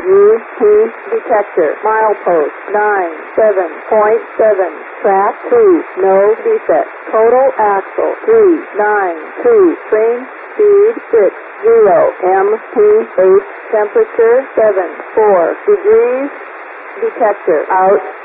UP detector. Milepost 97.7. Track 2. No defect. Total axle 392. Train speed 60. MPH temperature 74 degrees. Detector out.